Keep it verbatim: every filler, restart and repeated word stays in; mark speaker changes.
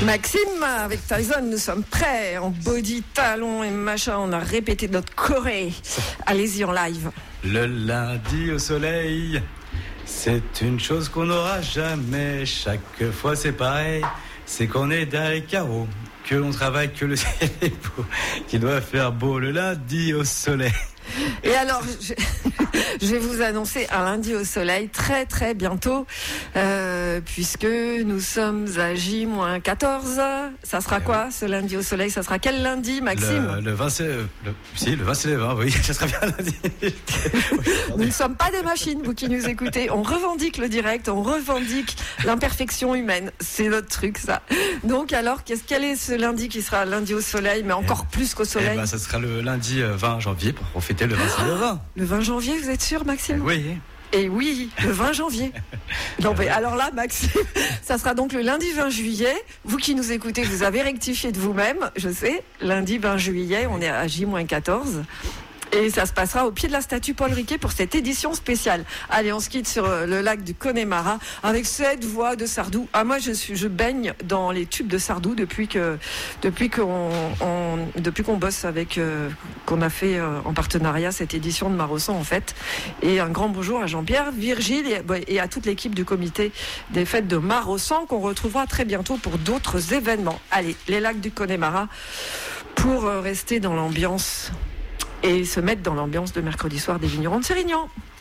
Speaker 1: Maxime, avec Tyson, nous sommes prêts, en body, talons et machin, on a répété notre choré. Allez-y en live.
Speaker 2: Le lundi au soleil, c'est une chose qu'on n'aura jamais. Chaque fois c'est pareil, c'est qu'on est derrière les carreaux, que l'on travaille, que le ciel est beau, qu'il doit faire beau le lundi au soleil.
Speaker 1: Et alors, je, je vais vous annoncer un lundi au soleil très très bientôt, euh, puisque nous sommes à J moins quatorze. Ça sera quoi ce lundi au soleil? Ça sera quel lundi, Maxime?
Speaker 2: Le, le vingt, c'est le, si, le vingt, c'est le vingt, oui, ça sera bien lundi.
Speaker 1: Nous ne sommes pas des machines, vous qui nous écoutez. On revendique le direct, on revendique l'imperfection humaine. C'est notre truc, ça. Donc alors, qu'est-ce, quel est ce lundi qui sera lundi au soleil, mais encore
Speaker 2: et,
Speaker 1: plus qu'au soleil?
Speaker 2: eh ben, ça sera le lundi vingt janvier pour fêter le vingt, c'est le vingt.
Speaker 1: Le vingt janvier, vous êtes sûr, Maxime?
Speaker 2: Oui.
Speaker 1: Et oui, le vingt janvier. Non, mais alors là, Maxime, ça sera donc le lundi vingt juillet. Vous qui nous écoutez, vous avez rectifié de vous-même, je sais. Lundi vingt juillet, on est à J moins quatorze. Et ça se passera au pied de la statue Paul Riquet pour cette édition spéciale. Allez, on se quitte sur le lac du Connemara avec cette voix de Sardou. Ah, moi, je suis, je baigne dans les tubes de Sardou depuis que, depuis qu'on, on, depuis qu'on bosse avec, euh, qu'on a fait euh, en partenariat cette édition de Maraussan, en fait. Et un grand bonjour à Jean-Pierre, Virgile et, et à toute l'équipe du comité des fêtes de Maraussan qu'on retrouvera très bientôt pour d'autres événements. Allez, les lacs du Connemara pour rester dans l'ambiance et se mettre dans l'ambiance de mercredi soir des vignerons de Sérignan.